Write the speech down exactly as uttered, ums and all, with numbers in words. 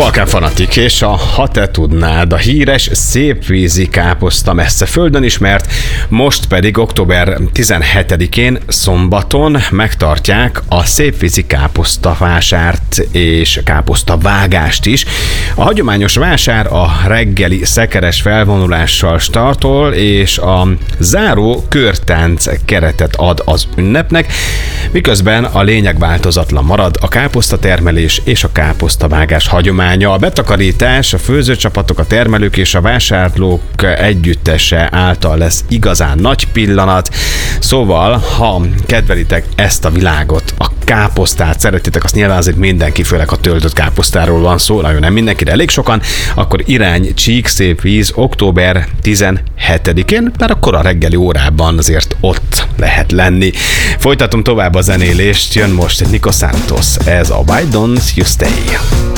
Balkán fanatik, és a Ha te tudnád, a híres szépvízi káposzta messze földön ismert, most pedig október tizenhetedikén szombaton megtartják a szépvízi káposztavásárt és káposztavágást is. A hagyományos vásár a reggeli szekeres felvonulással startol, és a záró körtánc keretet ad az ünnepnek, miközben a lényeg változatlan marad, a káposztatermelés és a káposztavágás hagyománya. A betakarítás, a főzőcsapatok, a termelők és a vásárlók együttese által lesz igazán nagy pillanat. Szóval, ha kedvelitek ezt a világot, a káposztát szeretitek, azt nyilván azért mindenki, főleg a töltött káposztáról van szó, nagyon nem mindenkire, elég sokan, akkor irány Csíkszépvíz október tizenhetedikén, mert akkor a reggeli órában azért ott lehet lenni. Folytatom tovább a zenélést, jön most Nico Santos, ez a Why Don't You Stay?